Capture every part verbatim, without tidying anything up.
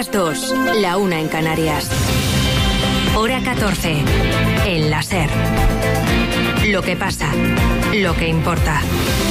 las dos, la una en Canarias. Hora catorce. El La SER. Lo que pasa, lo que importa.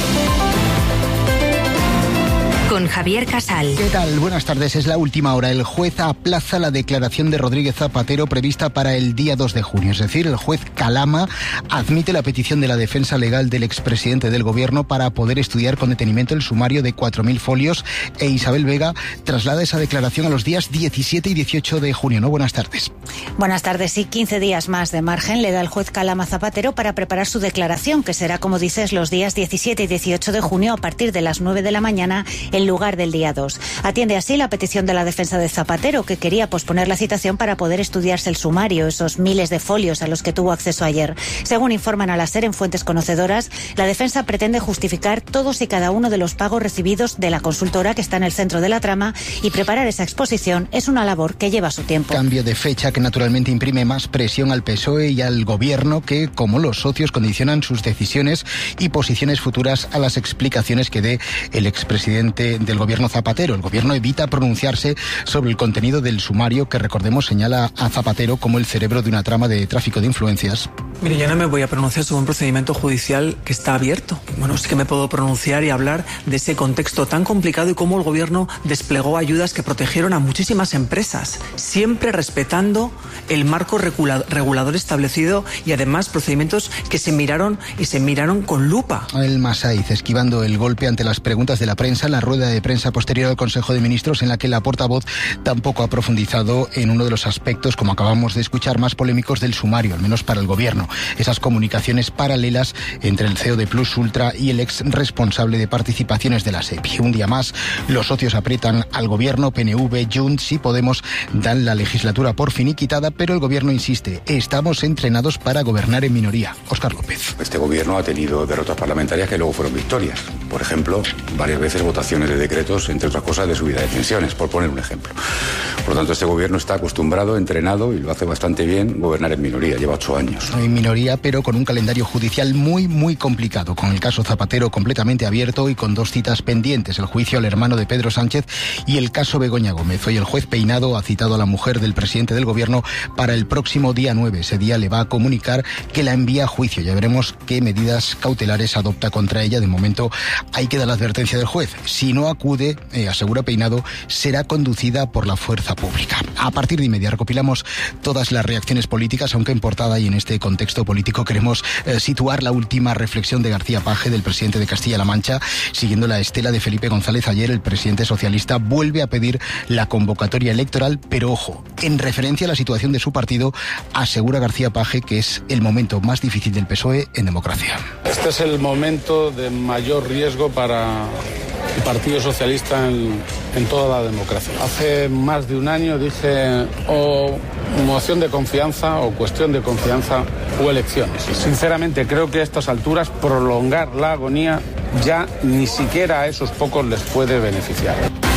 Con Javier Casal. ¿Qué tal? Buenas tardes. Es la última hora. El juez aplaza la declaración de Rodríguez Zapatero prevista para el día dos de junio. Es decir, el juez Calama admite la petición de la defensa legal del expresidente del gobierno para poder estudiar con detenimiento el sumario de cuatro mil folios e Isabel Vega traslada esa declaración a los días diecisiete y dieciocho de junio. ¿No? Buenas tardes. Buenas tardes. Sí, quince días más de margen le da el juez Calama Zapatero para preparar su declaración, que será, como dices, los días diecisiete y dieciocho de junio a partir de las nueve de la mañana en lugar del día dos. Atiende así la petición de la defensa de Zapatero, que quería posponer la citación para poder estudiarse el sumario, esos miles de folios a los que tuvo acceso ayer. Según informan a la SER en fuentes conocedoras, la defensa pretende justificar todos y cada uno de los pagos recibidos de la consultora que está en el centro de la trama, y preparar esa exposición es una labor que lleva su tiempo. Cambio de fecha que naturalmente imprime más presión al P S O E y al gobierno, que, como los socios, condicionan sus decisiones y posiciones futuras a las explicaciones que dé el expresidente del gobierno Zapatero. El gobierno evita pronunciarse sobre el contenido del sumario, que, recordemos, señala a Zapatero como el cerebro de una trama de tráfico de influencias. Mire, yo no me voy a pronunciar sobre un procedimiento judicial que está abierto. Bueno, sí que me puedo pronunciar y hablar de ese contexto tan complicado y cómo el gobierno desplegó ayudas que protegieron a muchísimas empresas, siempre respetando el marco regula- regulador establecido, y además procedimientos que se miraron y se miraron con lupa. El Masaiz esquivando el golpe ante las preguntas de la prensa en la rueda de prensa posterior al Consejo de Ministros, en la que la portavoz tampoco ha profundizado en uno de los aspectos, como acabamos de escuchar, más polémicos del sumario, al menos para el gobierno. Esas comunicaciones paralelas entre el C E O de Plus Ultra y el ex responsable de participaciones de la SEPI. Un día más, los socios aprietan al gobierno. P N V, Junts y Podemos dan la legislatura por finiquitada, pero el gobierno insiste: estamos entrenados para gobernar en minoría. Óscar López. Este gobierno ha tenido derrotas parlamentarias que luego fueron victorias. Por ejemplo, varias veces votaciones de decretos, entre otras cosas, de subida de pensiones, por poner un ejemplo. Por lo tanto, este gobierno está acostumbrado, entrenado, y lo hace bastante bien, gobernar en minoría. Lleva ocho años. En minoría, pero con un calendario judicial muy, muy complicado, con el caso Zapatero completamente abierto y con dos citas pendientes: el juicio al hermano de Pedro Sánchez y el caso Begoña Gómez. Hoy el juez Peinado ha citado a la mujer del presidente del gobierno para el próximo día nueve. Ese día le va a comunicar que la envía a juicio. Ya veremos qué medidas cautelares adopta contra ella. De momento ahí queda la advertencia del juez: si no acude, eh, asegura Peinado, será conducida por la fuerza pública. A partir de inmediato recopilamos todas las reacciones políticas, aunque en portada y en este contexto político queremos eh, situar la última reflexión de García Paje, del presidente de Castilla-La Mancha. Siguiendo la estela de Felipe González, ayer el presidente socialista vuelve a pedir la convocatoria electoral, pero ojo, en referencia a la situación de su partido, asegura García Paje que es el momento más difícil del P S O E en democracia. Este es el momento de mayor riesgo para el Partido Socialista en, en toda la democracia. Hace más de un año dije o moción de confianza o cuestión de confianza o elecciones. Sinceramente creo que a estas alturas prolongar la agonía ya ni siquiera a esos pocos les puede beneficiar.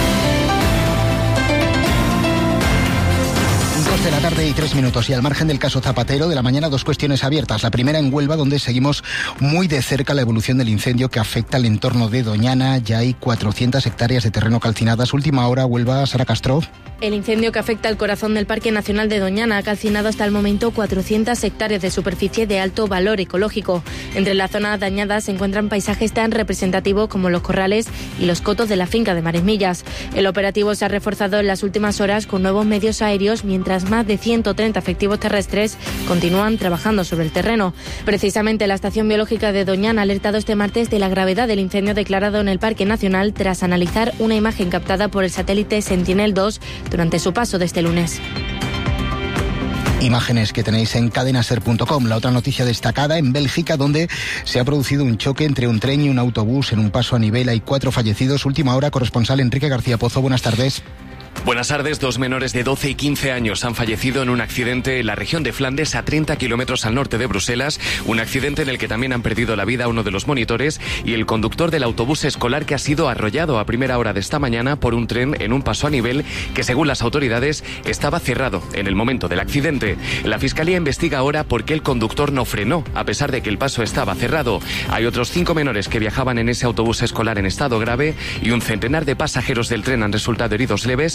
De la tarde y tres minutos. Y al margen del caso Zapatero, de la mañana, dos cuestiones abiertas. La primera en Huelva, donde seguimos muy de cerca la evolución del incendio que afecta al entorno de Doñana. Ya hay cuatrocientas hectáreas de terreno calcinadas. Última hora, Huelva, Sara Castro. El incendio que afecta al corazón del Parque Nacional de Doñana ha calcinado hasta el momento cuatrocientas hectáreas de superficie de alto valor ecológico. Entre las zonas dañadas se encuentran paisajes tan representativos como los corrales y los cotos de la finca de Maresmillas. El operativo se ha reforzado en las últimas horas con nuevos medios aéreos, mientras más de ciento treinta efectivos terrestres continúan trabajando sobre el terreno. Precisamente la Estación Biológica de Doñana ha alertado este martes de la gravedad del incendio declarado en el Parque Nacional tras analizar una imagen captada por el satélite Sentinel dos durante su paso de este lunes. Imágenes que tenéis en cadenaser punto com. La otra noticia destacada en Bélgica, donde se ha producido un choque entre un tren y un autobús en un paso a nivel. Hay cuatro fallecidos. Última hora, corresponsal Enrique García Pozo. Buenas tardes. Buenas tardes. Dos menores de doce y quince años han fallecido en un accidente en la región de Flandes, a treinta kilómetros al norte de Bruselas. Un accidente en el que también han perdido la vida uno de los monitores y el conductor del autobús escolar, que ha sido arrollado a primera hora de esta mañana por un tren en un paso a nivel que, según las autoridades, estaba cerrado en el momento del accidente. La Fiscalía investiga ahora por qué el conductor no frenó, a pesar de que el paso estaba cerrado. Hay otros cinco menores que viajaban en ese autobús escolar en estado grave y un centenar de pasajeros del tren han resultado heridos leves,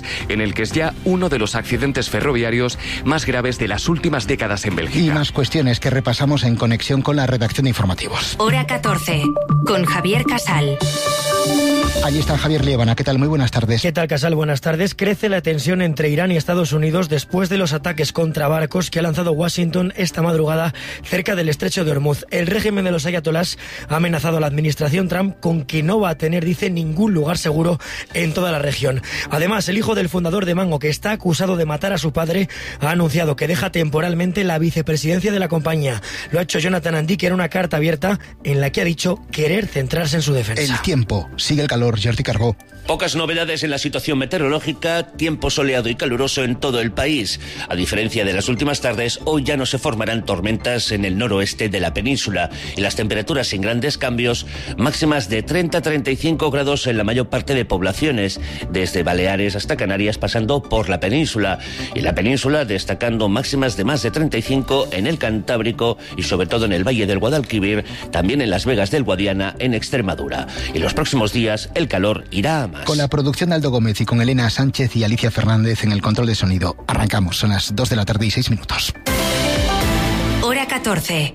en el que es ya uno de los accidentes ferroviarios más graves de las últimas décadas en Bélgica. Y más cuestiones que repasamos en conexión con la redacción de informativos. Hora catorce, con Javier Casal. Allí está Javier Liébana. ¿Qué tal? Muy buenas tardes. ¿Qué tal, Casal? Buenas tardes. Crece la tensión entre Irán y Estados Unidos después de los ataques contra barcos que ha lanzado Washington esta madrugada cerca del estrecho de Hormuz. El régimen de los ayatolás ha amenazado a la administración Trump con que no va a tener, dice, ningún lugar seguro en toda la región. Además, el hijo del fundador de Mango, que está acusado de matar a su padre, ha anunciado que deja temporalmente la vicepresidencia de la compañía. Lo ha hecho Jonathan Andy, que era una carta abierta en la que ha dicho querer centrarse en su defensa. El tiempo. Sigue el calor. Jordi Carbó. Pocas novedades en la situación meteorológica, tiempo soleado y caluroso en todo el país. A diferencia de las últimas tardes, hoy ya no se formarán tormentas en el noroeste de la península y las temperaturas sin grandes cambios, máximas de treinta a treinta y cinco grados en la mayor parte de poblaciones, desde Baleares hasta Canarias pasando por la península. Y la península destacando máximas de más de treinta y cinco en el Cantábrico y sobre todo en el Valle del Guadalquivir, también en Las Vegas del Guadiana en Extremadura. Y los próximos días el calor irá a más. Con la producción de Aldo Gómez y con Elena Sánchez y Alicia Fernández en el control de sonido. Arrancamos, son las dos de la tarde y seis minutos. Hora catorce.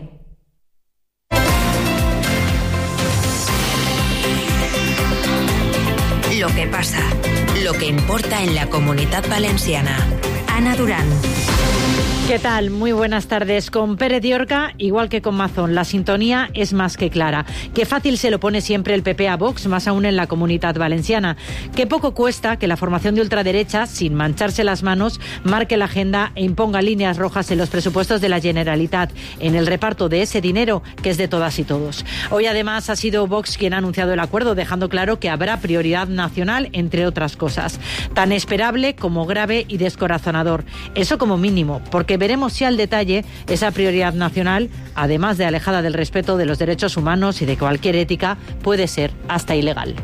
Lo que pasa, lo que importa en la Comunitat Valenciana. Ana Durán. ¿Qué tal? Muy buenas tardes. Con Pérez Llorca, igual que con Mazón, la sintonía es más que clara. Qué fácil se lo pone siempre el P P a Vox, más aún en la Comunitat Valenciana. Qué poco cuesta que la formación de ultraderecha, sin mancharse las manos, marque la agenda e imponga líneas rojas en los presupuestos de la Generalitat, en el reparto de ese dinero que es de todas y todos. Hoy además ha sido Vox quien ha anunciado el acuerdo, dejando claro que habrá prioridad nacional, entre otras cosas. Tan esperable como grave y descorazonador. Eso como mínimo, porque veremos si al detalle esa prioridad nacional, además de alejada del respeto de los derechos humanos y de cualquier ética, puede ser hasta ilegal.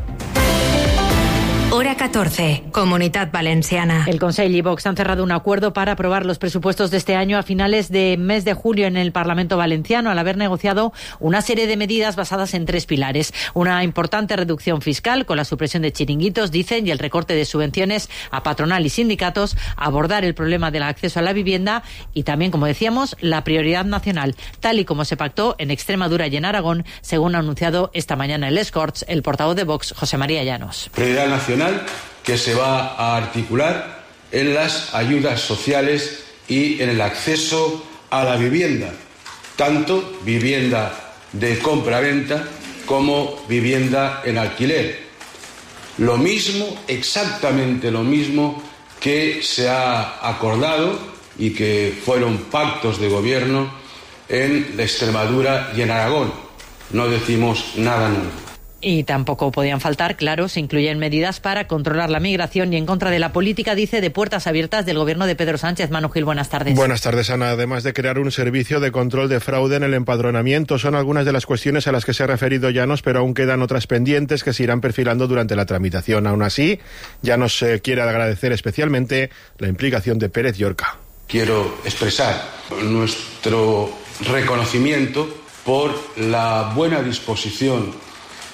Hora catorce, Comunitat Valenciana. El Consell y Vox han cerrado un acuerdo para aprobar los presupuestos de este año a finales de mes de julio en el Parlamento Valenciano, al haber negociado una serie de medidas basadas en tres pilares. Una importante reducción fiscal con la supresión de chiringuitos, dicen, y el recorte de subvenciones a patronal y sindicatos, abordar el problema del acceso a la vivienda y también, como decíamos, la prioridad nacional, tal y como se pactó en Extremadura y en Aragón, según ha anunciado esta mañana en Les Corts el portavoz de Vox, José María Llanos. Prioridad nacional que se va a articular en las ayudas sociales y en el acceso a la vivienda, tanto vivienda de compra-venta como vivienda en alquiler. Lo mismo, exactamente lo mismo que se ha acordado y que fueron pactos de gobierno en Extremadura y en Aragón. No decimos nada nuevo. Y tampoco podían faltar, claro, se incluyen medidas para controlar la migración y en contra de la política, dice, de puertas abiertas del gobierno de Pedro Sánchez. Manu Gil, buenas tardes. Buenas tardes, Ana. Además de crear un servicio de control de fraude en el empadronamiento, son algunas de las cuestiones a las que se ha referido Llanos, pero aún quedan otras pendientes que se irán perfilando durante la tramitación. Aún así, Llanos eh, quiere agradecer especialmente la implicación de Pérez Llorca. Quiero expresar nuestro reconocimiento por la buena disposición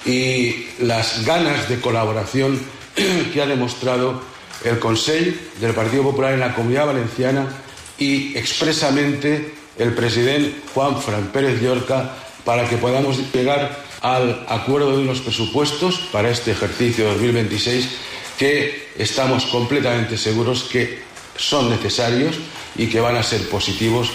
y las ganas de colaboración que ha demostrado el Consell del Partido Popular en la Comunidad Valenciana y expresamente el presidente Juanfran Pérez Llorca para que podamos llegar al acuerdo de unos presupuestos para este ejercicio dos mil veintiséis que estamos completamente seguros que son necesarios y que van a ser positivos.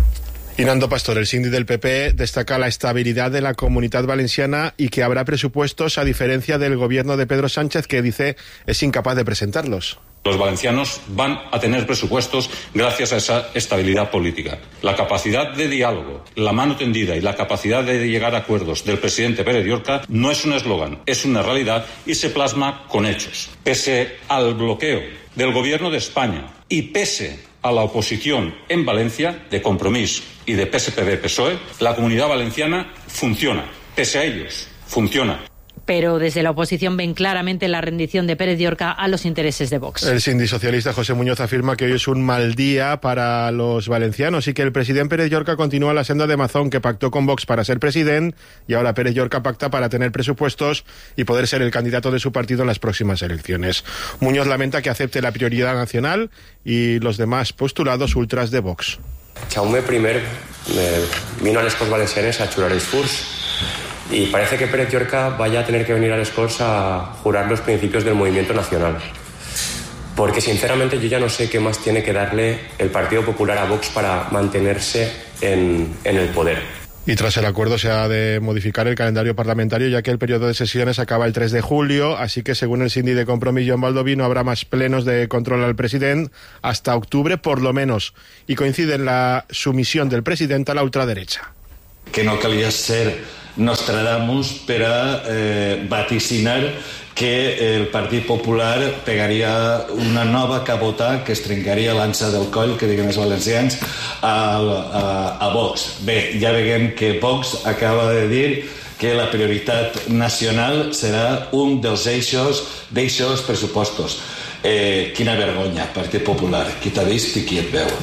Y Nando Pastor, el síndic del P P, destaca la estabilidad de la Comunitat Valenciana y que habrá presupuestos a diferencia del gobierno de Pedro Sánchez, que dice es incapaz de presentarlos. Los valencianos van a tener presupuestos gracias a esa estabilidad política. La capacidad de diálogo, la mano tendida y la capacidad de llegar a acuerdos del presidente Pérez Llorca no es un eslogan, es una realidad y se plasma con hechos. Pese al bloqueo del gobierno de España y pese a la oposición en Valencia de Compromís y de P S P V P S O E, la Comunidad Valenciana funciona. Pese a ellos, funciona. pero desde la oposición ven claramente la rendición de Pérez Llorca a los intereses de Vox. El sindicalista José Muñoz afirma que hoy es un mal día para los valencianos y que el presidente Pérez Llorca continúa la senda de Mazón, que pactó con Vox para ser presidente, y ahora Pérez Llorca pacta para tener presupuestos y poder ser el candidato de su partido en las próximas elecciones. Muñoz lamenta que acepte la prioridad nacional y los demás postulados ultras de Vox. Jaume primer eh, vino a les Corts Valencianes a jurar els furs y parece que Pérez Llorca vaya a tener que venir a les Corts a jurar los principios del movimiento nacional. Porque sinceramente yo ya no sé qué más tiene que darle el Partido Popular a Vox para mantenerse en, en el poder. Y tras el acuerdo se ha de modificar el calendario parlamentario, ya que el periodo de sesiones acaba el tres de julio, así que según el síndic de Compromís, Joan Baldoví, no habrá más plenos de control al presidente hasta octubre por lo menos, y coincide en la sumisión del presidente a la ultraderecha. Que no calia ser Nostradamus per a eh, vaticinar que el Partit Popular pegaria una nova cabota que es trencaria l'ansa del coll, que diguem els valencians, a, a, a Vox. Bé, ja veiem que Vox acaba de dir que la prioritat nacional serà un dels eixos d'eixos pressupostos. Eh, quina vergonya, Partit Popular, qui t'ha vist i qui et veu.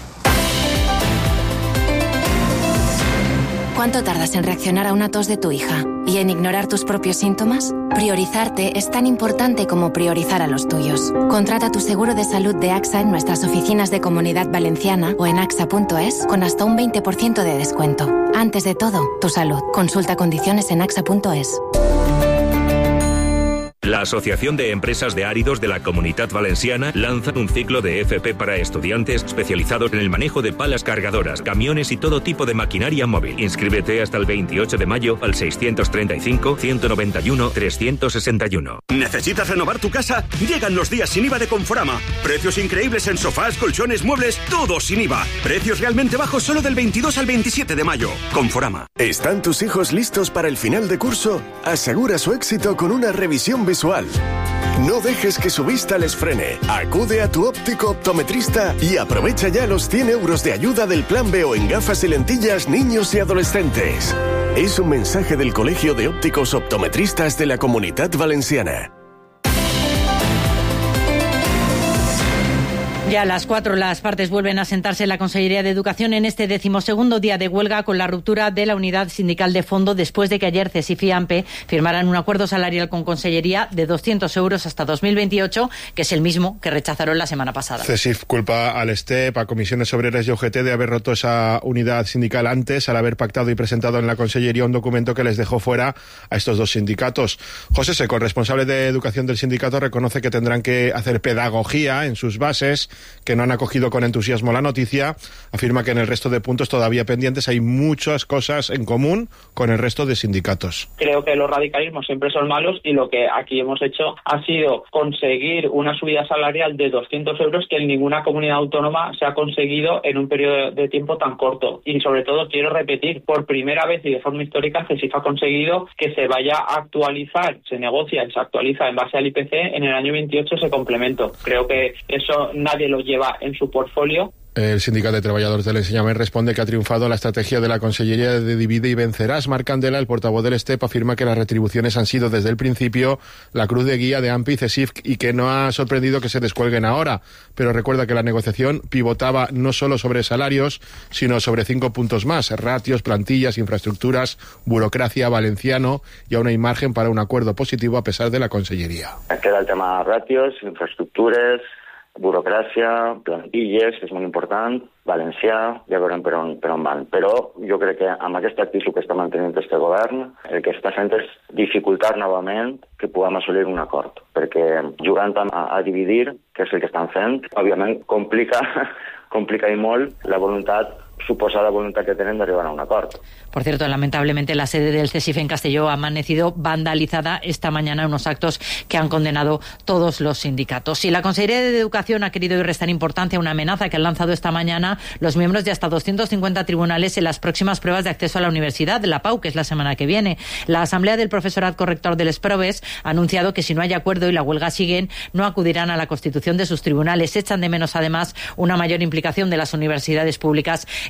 ¿Cuánto tardas en reaccionar a una tos de tu hija y en ignorar tus propios síntomas? Priorizarte es tan importante como priorizar a los tuyos. Contrata tu seguro de salud de AXA en nuestras oficinas de Comunidad Valenciana o en axa punto es con hasta un veinte por ciento de descuento. Antes de todo, tu salud. Consulta condiciones en axa punto es. La Asociación de Empresas de Áridos de la Comunidad Valenciana lanza un ciclo de F P para estudiantes especializados en el manejo de palas cargadoras, camiones y todo tipo de maquinaria móvil. Inscríbete hasta el veintiocho de mayo al seiscientos treinta y cinco, ciento noventa y uno, trescientos sesenta y uno. ¿Necesitas renovar tu casa? Llegan los días sin I V A de Conforama. Precios increíbles en sofás, colchones, muebles, todo sin I V A. Precios realmente bajos solo del veintidós al veintisiete de mayo. Conforama. ¿Están tus hijos listos para el final de curso? Asegura su éxito con una revisión visual. No dejes que su vista les frene. Acude a tu óptico optometrista y aprovecha ya los cien euros de ayuda del Plan B O en gafas y lentillas niños y adolescentes. Es un mensaje del Colegio de Ópticos Optometristas de la Comunidad Valenciana. Ya a las cuatro las partes vuelven a sentarse en la Consellería de Educación en este decimosegundo día de huelga con la ruptura de la unidad sindical de fondo después de que ayer CESIF y AMPE firmaran un acuerdo salarial con Consellería de doscientos euros hasta dos mil veintiocho, que es el mismo que rechazaron la semana pasada. CESIF culpa al STEP, a Comisiones Obreras y O G T de haber roto esa unidad sindical antes, al haber pactado y presentado en la Consellería un documento que les dejó fuera a estos dos sindicatos. José Seco, el responsable de Educación del sindicato, reconoce que tendrán que hacer pedagogía en sus bases, que no han acogido con entusiasmo la noticia. Afirma que en el resto de puntos todavía pendientes hay muchas cosas en común con el resto de sindicatos. Creo que los radicalismos siempre son malos y lo que aquí hemos hecho ha sido conseguir una subida salarial de doscientos euros que en ninguna comunidad autónoma se ha conseguido en un periodo de tiempo tan corto. Y sobre todo quiero repetir, por primera vez y de forma histórica, CESIF ha conseguido que se vaya a actualizar, se negocia y se actualiza en base al I P C en el año veintiocho ese complemento. Creo que eso nadie lo lleva en su portfolio. El Sindicato de Trabajadores del Enseñament responde que ha triunfado la estrategia de la Consellería de Divide y Vencerás. Marc Candela, el portavoz del STEP, afirma que las retribuciones han sido desde el principio la cruz de guía de AMPE y CESIF y que no ha sorprendido que se descuelguen ahora. Pero recuerda que la negociación pivotaba no solo sobre salarios, sino sobre cinco puntos más: ratios, plantillas, infraestructuras, burocracia, valenciano, y aún hay margen para un acuerdo positivo a pesar de la Consellería. Queda el tema ratios, infraestructures, burocràcia, plantilles, que és molt important, valencià, ja veurem per on, per on van. Però jo crec que amb aquest actitud que està mantenint este govern, el que està fent és dificultar novament que puguem assolir un acord, perquè jugant a, a dividir, que és el que estan fent, òbviament complica, complica i molt la voluntat, suposada voluntad que tienen de arribar a un acuerdo. Por cierto, lamentablemente la sede del CESIF en Castelló ha amanecido vandalizada esta mañana en unos actos que han condenado todos los sindicatos. Y la Consejería de Educación ha querido restar importancia a una amenaza que han lanzado esta mañana los miembros de hasta doscientos cincuenta tribunales en las próximas pruebas de acceso a la universidad, la P A U, que es la semana que viene. La Asamblea del Profesorat Corrector de les Proves ha anunciado que si no hay acuerdo y la huelga siguen, no acudirán a la constitución de sus tribunales. Echan de menos, además, una mayor implicación de las universidades públicas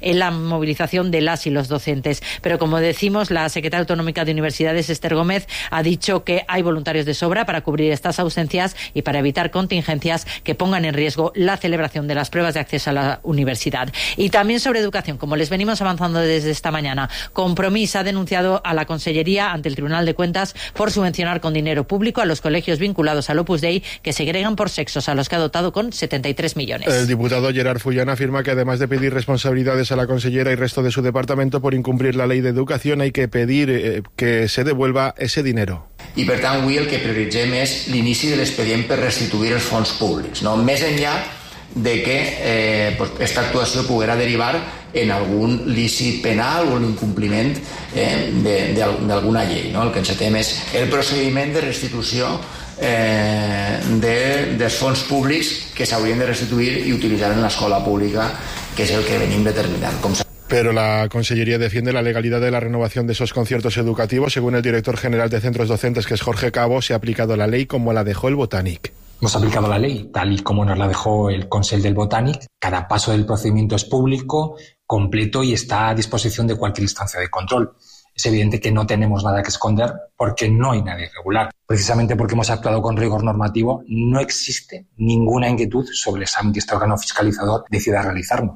en la movilización de las y los docentes. Pero como decimos, la secretaria autonómica de Universidades, Esther Gómez, ha dicho que hay voluntarios de sobra para cubrir estas ausencias y para evitar contingencias que pongan en riesgo la celebración de las pruebas de acceso a la universidad. Y también sobre educación, como les venimos avanzando desde esta mañana, Compromís ha denunciado a la Consellería ante el Tribunal de Cuentas por subvencionar con dinero público a los colegios vinculados al Opus Dei que segregan por sexos, a los que ha dotado con setenta y tres millones. El diputado Gerard Fullán afirma que además de pedir responsabilidades a la consellera y resto de su departamento por incumplir la ley de educación, hay que pedir eh, que se devuelva ese dinero. I per tant avui el que prioritzem és l'inici de l'expedient per restituir els fons públics, no? Més enllà de que eh, pues, esta actuació poguera derivar en algun lícit penal o l'incompliment eh, d'alguna llei, no? El que encetem és el procediment de restitució eh, de, dels fons públics que s'haurien de restituir i utilitzar en l'escola pública, que és el que venim determinant. Com Pero la Consellería defiende la legalidad de la renovación de esos conciertos educativos. Según el director general de centros docentes, que es Jorge Cabo, se ha aplicado la ley como la dejó el Botanic. Hemos aplicado la ley tal y como nos la dejó el Consell del Botanic. Cada paso del procedimiento es público, completo y está a disposición de cualquier instancia de control. Es evidente que no tenemos nada que esconder porque no hay nada irregular. Precisamente porque hemos actuado con rigor normativo, no existe ninguna inquietud sobre el examen que este órgano fiscalizador decida realizarnos.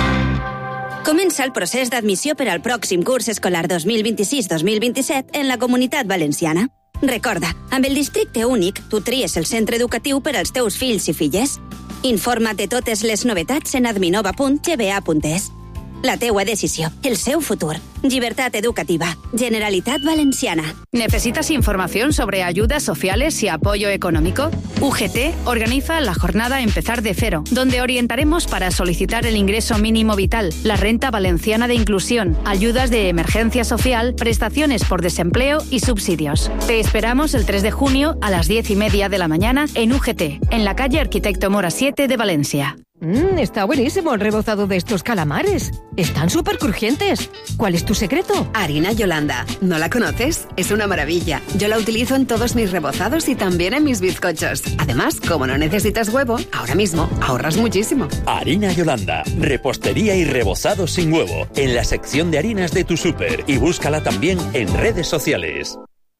Comença el procés d'admissió per al pròxim curs escolar dos mil vint-i-sis dos mil vint-i-set en la Comunitat Valenciana. Recorda, amb el districte únic, tu tries el centre educatiu per als teus fills i filles. Informa't de totes les novetats en adminova punt g b a punt es. La teua decisió, el seu futur. Llibertat educativa. Generalitat Valenciana. ¿Necesitas información sobre ayudas sociales y apoyo económico? U G T organiza la jornada Empezar de Cero, donde orientaremos para solicitar el ingreso mínimo vital, la renta valenciana de inclusión, ayudas de emergencia social, prestaciones por desempleo y subsidios. Te esperamos el tres de junio a las diez y media de la mañana en U G T, en la calle Arquitecto Mora siete de Valencia. Mmm, está buenísimo el rebozado de estos calamares. Están súper crujientes. ¿Cuál es tu secreto? Harina Yolanda. ¿No la conoces? Es una maravilla. Yo la utilizo en todos mis rebozados y también en mis bizcochos. Además, como no necesitas huevo, ahora mismo ahorras muchísimo. Harina Yolanda. Repostería y rebozado sin huevo. En la sección de harinas de tu súper. Y búscala también en redes sociales.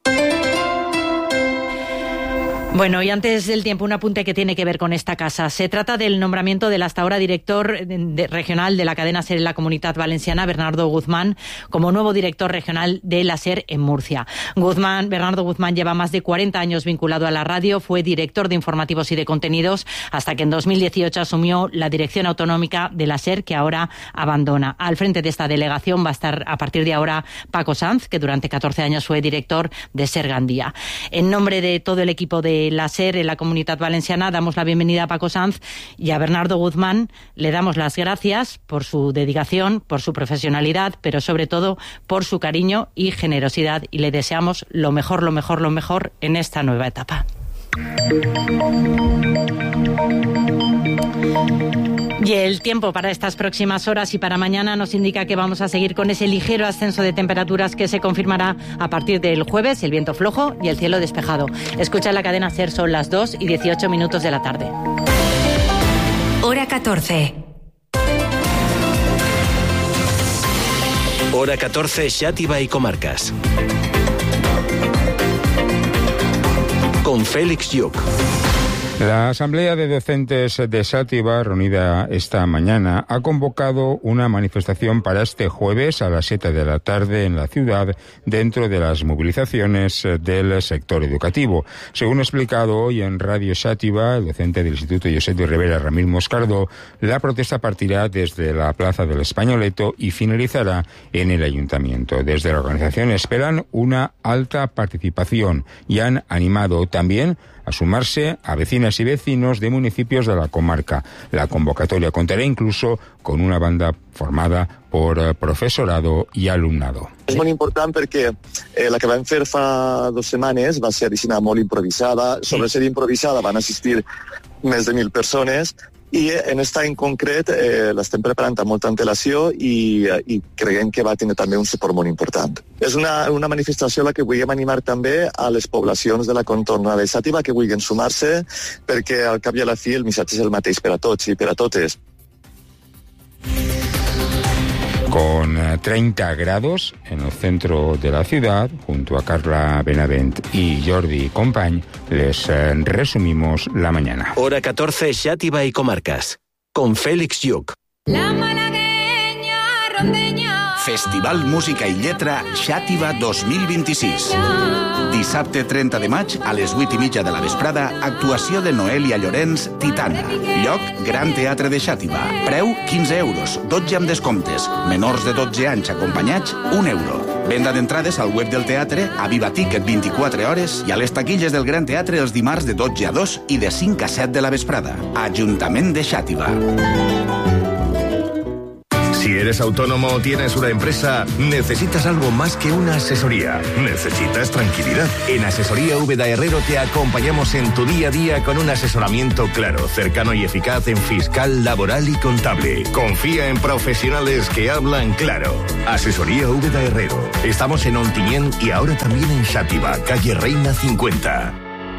Bueno, y antes del tiempo, un apunte que tiene que ver con esta casa. Se trata del nombramiento del hasta ahora director de, de, regional de la cadena SER en la Comunitat Valenciana, Bernardo Guzmán, como nuevo director regional de la SER en Murcia. Guzmán, Bernardo Guzmán lleva más de cuarenta años vinculado a la radio, fue director de informativos y de contenidos, hasta que en dos mil dieciocho asumió la dirección autonómica de la SER, que ahora abandona. Al frente de esta delegación va a estar a partir de ahora Paco Sanz, que durante catorce años fue director de SER Gandía. En nombre de todo el equipo de la SER en la Comunitat Valenciana damos la bienvenida a Paco Sanz y a Bernardo Guzmán. Le damos las gracias por su dedicación, por su profesionalidad, pero sobre todo por su cariño y generosidad, y le deseamos lo mejor, lo mejor, lo mejor en esta nueva etapa. Y el tiempo para estas próximas horas y para mañana nos indica que vamos a seguir con ese ligero ascenso de temperaturas que se confirmará a partir del jueves, el viento flojo y el cielo despejado. Escucha la cadena SER, son las dos y dieciocho minutos de la tarde. Hora catorce. Hora catorce, Xàtiva y comarcas. Con Félix Lluc. La Asamblea de Docentes de Xàtiva, reunida esta mañana, ha convocado una manifestación para este jueves a las siete de la tarde en la ciudad, dentro de las movilizaciones del sector educativo. Según ha explicado hoy en Radio Xàtiva, el docente del Instituto Josep de Rivera, Ramil Moscardo, la protesta partirá desde la Plaza del Españoleto y finalizará en el Ayuntamiento. Desde la organización esperan una alta participación y han animado también a sumarse a vecinas y vecinos de municipios de la comarca. La convocatoria contará incluso con una banda formada por professorado i alumnado. És molt important perquè eh, la que vam fer fa dues setmanes va ser molt improvisada. Sobre ser improvisada van assistir més de mil persones i en esta en concret eh, l'estem preparant amb molta antelació i, i creiem que va tenir també un suport molt important. És una, una manifestació a la que volíem animar també a les poblacions de la contorna de Xàtiva que vulguin sumar-se, perquè al cap i a la fi el missatge és el mateix per a tots i per a totes. Con treinta grados en el centro de la ciudad, junto a Carla Benavent y Jordi Company, les resumimos la mañana. Hora catorce, Xàtiva y comarcas, con Félix Lluc. La malagueña rondeña. Festival Música i Lletra Xàtiva dos mil vint-i-sis. Dissabte trenta de maig, a les vuit i mitja de la vesprada, actuació de Noelia Llorenç, Titana. Lloc, Gran Teatre de Xàtiva. Preu, quinze euros, dotze amb descomptes. Menors de dotze anys acompanyats, un euro. Venda d'entrades al web del teatre, a Viva Ticket vint-i-quatre hores i a les taquilles del Gran Teatre els dimarts de dotze a dos i de cinc a set de la vesprada. Ajuntament de Xàtiva. Si eres autónomo o tienes una empresa, necesitas algo más que una asesoría. Necesitas tranquilidad. En Asesoría Úbeda Herrero te acompañamos en tu día a día con un asesoramiento claro, cercano y eficaz en fiscal, laboral y contable. Confía en profesionales que hablan claro. Asesoría Úbeda Herrero. Estamos en Ontinyent y ahora también en Xàtiva, calle Reina cincuenta.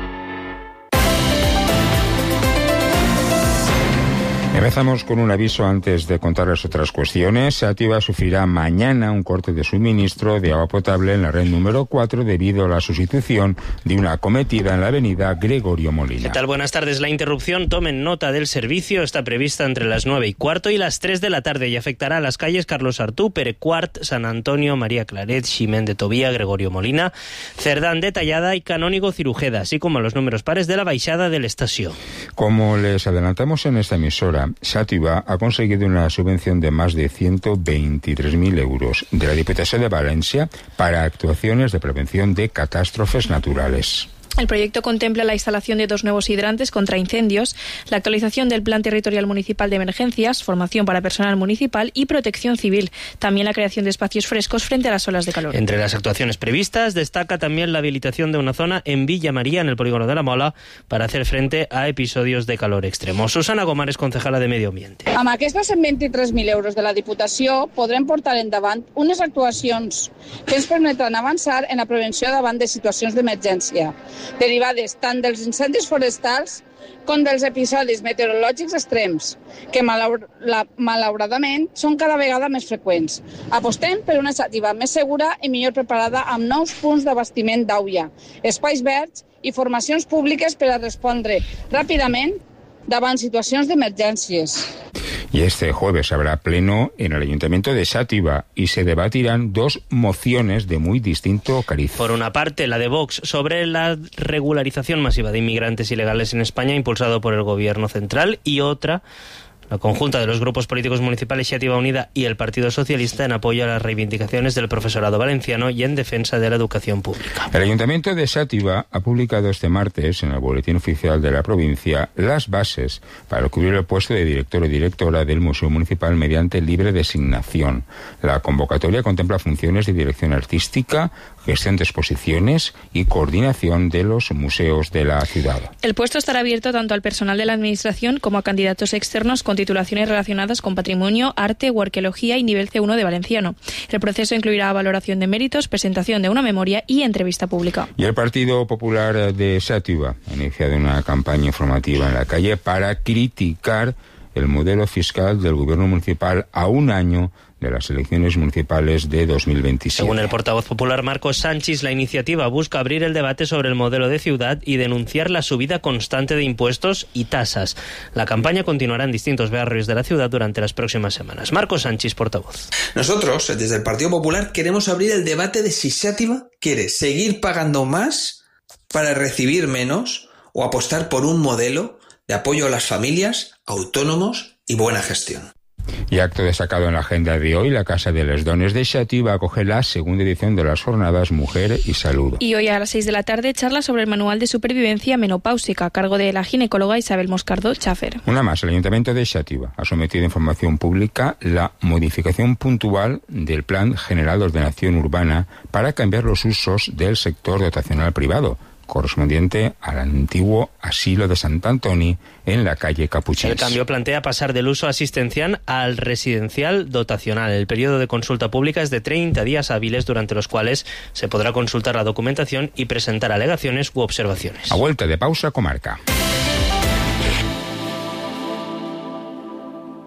Empezamos con un aviso antes de contarles otras cuestiones. Xàtiva sufrirá mañana un corte de suministro de agua potable en la red número cuatro debido a la sustitución de una acometida en la avenida Gregorio Molina. ¿Qué tal? Buenas tardes. La interrupción, tomen nota del servicio, está prevista entre las nueve y cuarto y las tres de la tarde y afectará a las calles Carlos Artú, Pere Quart, San Antonio, María Claret, Ximén de Tobía, Gregorio Molina, Cerdán de Tallada y Canónigo Cirujeda, así como a los números pares de la baixada de la estación. Como les adelantamos en esta emisora, Xàtiva ha conseguido una subvención de más de ciento veintitrés mil euros de la Diputación de Valencia para actuaciones de prevención de catástrofes naturales. El proyecto contempla la instalación de dos nuevos hidrantes contra incendios, la actualización del Plan Territorial Municipal de Emergencias, formación para personal municipal y protección civil. También la creación de espacios frescos frente a las olas de calor. Entre las actuaciones previstas destaca también la habilitación de una zona en Villa María, en el polígono de la Mola, para hacer frente a episodios de calor extremo. Susana Gomar és concejala de Medi Ambiente. Amb aquests cent vint-i-tres mil euros de la Diputació podrem portar endavant unes actuacions que ens permetran avançar en la prevenció davant de situacions d'emergència, derivades tant dels incendis forestals com dels episodis meteorològics extrems, que malaur la, malauradament són cada vegada més freqüents. Apostem per una Xàtiva més segura i millor preparada amb nous punts d'abastiment d'aigua, espais verds i formacions públiques per a respondre ràpidament davant situacions d'emergències. Y este jueves habrá pleno en el Ayuntamiento de Xàtiva y se debatirán dos mociones de muy distinto cariz. Por una parte, la de Vox sobre la regularización masiva de inmigrantes ilegales en España, impulsado por el Gobierno central, y otra, la conjunta de los grupos políticos municipales Xàtiva Unida y el Partido Socialista en apoyo a las reivindicaciones del profesorado valenciano y en defensa de la educación pública. El Ayuntamiento de Xàtiva ha publicado este martes en el Boletín Oficial de la provincia las bases para cubrir el puesto de director o directora del Museo Municipal mediante libre designación. La convocatoria contempla funciones de dirección artística, gestión de exposiciones y coordinación de los museos de la ciudad. El puesto estará abierto tanto al personal de la Administración como a candidatos externos con titulaciones relacionadas con patrimonio, arte o arqueología y nivel C uno de valenciano. El proceso incluirá valoración de méritos, presentación de una memoria y entrevista pública. Y el Partido Popular de Xàtiva ha iniciado una campaña informativa en la calle para criticar el modelo fiscal del gobierno municipal a un año de las elecciones municipales de dos mil veintisiete. Según el portavoz popular Marcos Sánchez, la iniciativa busca abrir el debate sobre el modelo de ciudad y denunciar la subida constante de impuestos y tasas. La campaña continuará en distintos barrios de la ciudad durante las próximas semanas. Marcos Sánchez, portavoz. Nosotros, desde el Partido Popular, queremos abrir el debate de si Xàtiva quiere seguir pagando más para recibir menos o apostar por un modelo de apoyo a las familias, autónomos y buena gestión. Y acto destacado en la agenda de hoy, la Casa de les Dones de Xàtiva acoge la segunda edición de las jornadas Mujer y Salud. Y hoy a las seis de la tarde charla sobre el manual de supervivencia menopáusica a cargo de la ginecóloga Isabel Moscardo Chafer. Una más, el Ayuntamiento de Xàtiva ha sometido a información pública la modificación puntual del Plan General de Ordenación Urbana para cambiar los usos del sector dotacional privado, correspondiente al antiguo asilo de Sant Antoni en la calle Capuchins. El cambio plantea pasar del uso asistencial al residencial dotacional. El periodo de consulta pública es de treinta días hábiles, durante los cuales se podrá consultar la documentación y presentar alegaciones u observaciones. A vuelta de pausa, comarca.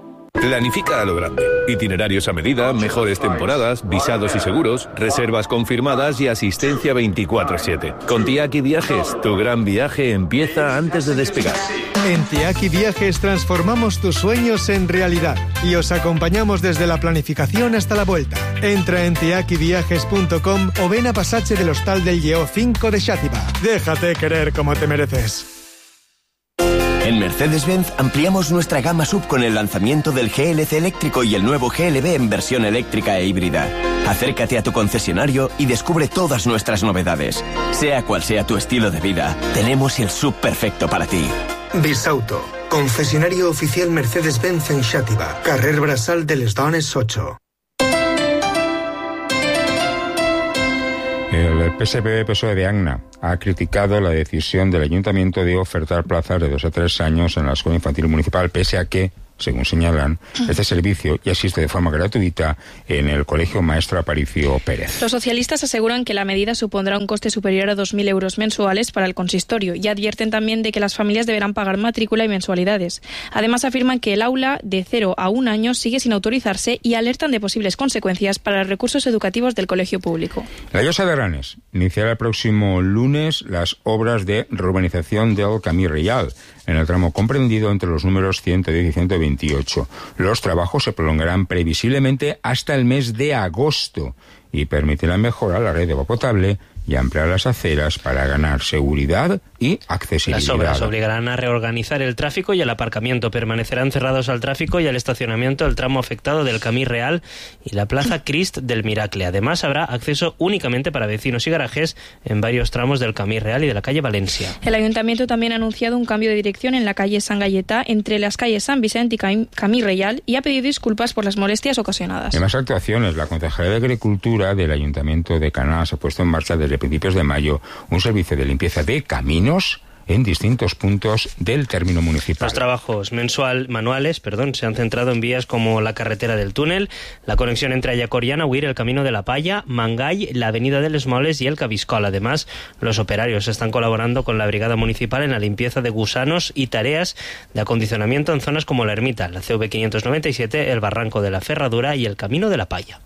Planifica a lo grande. Itinerarios a medida, mejores temporadas, visados y seguros, reservas confirmadas y asistencia veinticuatro siete. Con Tiaki Viajes, tu gran viaje empieza antes de despegar. En Tiaki Viajes transformamos tus sueños en realidad y os acompañamos desde la planificación hasta la vuelta. Entra en tiaki viajes punto com o ven a Pasaje del Hostal del Lleó cinco de Xàtiva. Déjate querer como te mereces. En Mercedes-Benz ampliamos nuestra gama sub con el lanzamiento del G L C eléctrico y el nuevo G L B en versión eléctrica e híbrida. Acércate a tu concesionario y descubre todas nuestras novedades. Sea cual sea tu estilo de vida, tenemos el sub perfecto para ti. Bisauto, concesionario oficial Mercedes-Benz en Xàtiva, carrer Braçal de les Dones ocho. El P S P-P S O E de Agna ha criticado la decisión del Ayuntamiento de ofertar plazas de dos a tres años en la Escuela Infantil Municipal, pese a que, según señalan, este servicio ya existe de forma gratuita en el Colegio Maestro Aparicio Pérez. Los socialistas aseguran que la medida supondrá un coste superior a dos mil euros mensuales para el consistorio y advierten también de que las familias deberán pagar matrícula y mensualidades. Además, afirman que el aula de cero a un año sigue sin autorizarse y alertan de posibles consecuencias para los recursos educativos del colegio público. La Llosa de Ranes iniciará el próximo lunes las obras de reurbanización del Camí Reial, en el tramo comprendido entre los números ciento diez y ciento veintiocho. Los trabajos se prolongarán previsiblemente hasta el mes de agosto y permitirán mejorar la red de agua potable y ampliar las aceras para ganar seguridad y accesibilidad. Las obras obligarán a reorganizar el tráfico y el aparcamiento. Permanecerán cerrados al tráfico y al estacionamiento el tramo afectado del Camí Real y la Plaza Crist del Miracle. Además, habrá acceso únicamente para vecinos y garajes en varios tramos del Camí Real y de la calle Valencia. El Ayuntamiento también ha anunciado un cambio de dirección en la calle San Galletá entre las calles San Vicente y Camí Real y ha pedido disculpas por las molestias ocasionadas. En más actuaciones, la Concejalía de Agricultura del Ayuntamiento de Canals ha puesto en marcha desde principios de mayo un servicio de limpieza de caminos en distintos puntos del término municipal. Los trabajos mensual, manuales perdón, se han centrado en vías como la carretera del túnel, la conexión entre Ayacoriana, Huir, el Camino de la Palla, Mangay, la avenida de Les Moles y el Cabiscol. Además, los operarios están colaborando con la Brigada Municipal en la limpieza de gusanos y tareas de acondicionamiento en zonas como la Ermita, la C V quinientos noventa y siete, el Barranco de la Ferradura y el Camino de la Palla.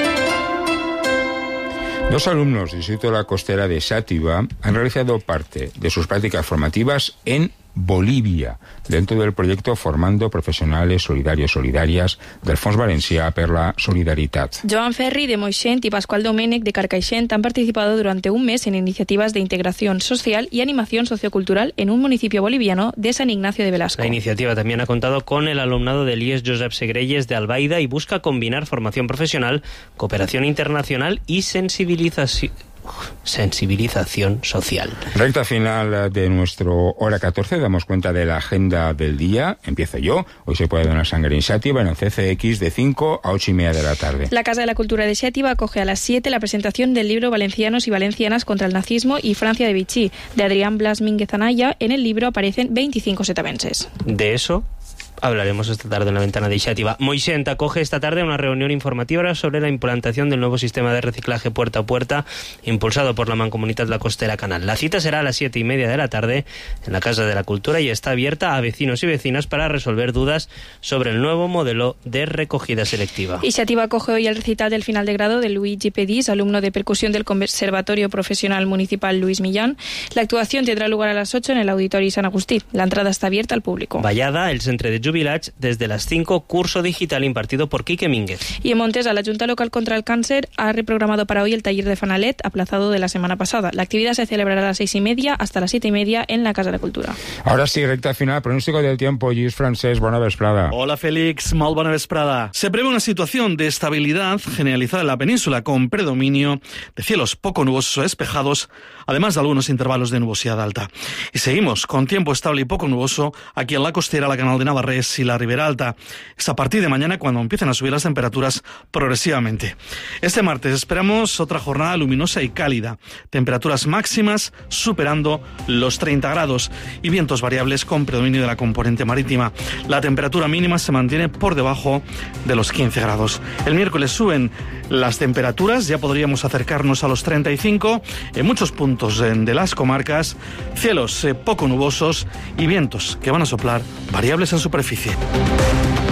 Dos alumnos del Instituto de la Costera de Xàtiva han realizado parte de sus prácticas formativas en Bolívia, dentro del proyecto Formando Profesionales Solidarios Solidarias del Fons Valencià per la Solidaritat. Joan Ferri de Moixent y Pascual Domènech de Carcaixent han participado durante un mes en iniciativas de integración social y animación sociocultural en un municipio boliviano de San Ignacio de Velasco. La iniciativa también ha contado con el alumnado del I E S Josep Segrelles de Albaida y busca combinar formación profesional, cooperación internacional y sensibilización sensibilización social. Recta final de nuestro hora catorce, damos cuenta de la agenda del día. Empiezo yo. Hoy se puede donar sangre en Xàtiva en el C C X de cinco a ocho y media de la tarde. La Casa de la Cultura de Xàtiva acoge a las siete la presentación del libro Valencianos y Valencianas contra el nazismo y Francia de Vichy, de Adrián Blas Mínguez Anaya. En el libro aparecen veinticinco setavenses. De eso hablaremos esta tarde en la ventana de Xàtiva. Moixent acoge esta tarde una reunión informativa sobre la implantación del nuevo sistema de reciclaje puerta a puerta impulsado por la Mancomunitat La Costera Canal. La cita será a las siete y media de la tarde en la Casa de la Cultura y está abierta a vecinos y vecinas para resolver dudas sobre el nuevo modelo de recogida selectiva. Y Xàtiva acoge hoy el recital del final de grado de Luigi Pedís, alumno de percusión del Conservatorio Profesional Municipal Luis Millán. La actuación tendrá lugar a las ocho en el Auditori San Agustí. La entrada está abierta al público. Vallada, el centre de Jubilats, desde las cinco, curso digital impartido por Quique Mínguez. Y en Montesa, la Junta Local contra el Cáncer ha reprogramado para hoy el taller de Fanalet, aplazado de la semana pasada. La actividad se celebrará a las seis y media hasta las siete y media en la Casa de la Cultura. Ahora sí, recta final, pronóstico del tiempo. Lluís Francesc, bona vesprada. Hola Félix, molt bona vesprada. Se prevé una situación de estabilidad generalizada en la península con predominio de cielos poco nubosos o despejados, además de algunos intervalos de nubosidad alta. Y seguimos con tiempo estable y poco nuboso aquí en la costera, la Canal de Navarrés y la Ribera Alta. Es a partir de mañana cuando empiezan a subir las temperaturas progresivamente. Este martes esperamos otra jornada luminosa y cálida. Temperaturas máximas superando los treinta grados y vientos variables con predominio de la componente marítima. La temperatura mínima se mantiene por debajo de los quince grados. El miércoles suben las temperaturas, ya podríamos acercarnos a los treinta y cinco en muchos puntos de las comarcas, cielos poco nubosos y vientos que van a soplar variables en superficie.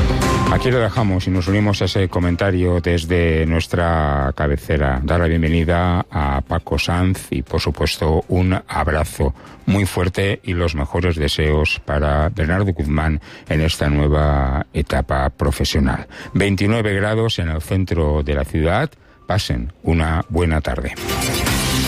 Aquí lo dejamos y nos unimos a ese comentario desde nuestra cabecera. Dar la bienvenida a Paco Sanz y, por supuesto, un abrazo muy fuerte y los mejores deseos para Bernardo Guzmán en esta nueva etapa profesional. veintinueve grados en el centro de la ciudad. Pasen una buena tarde.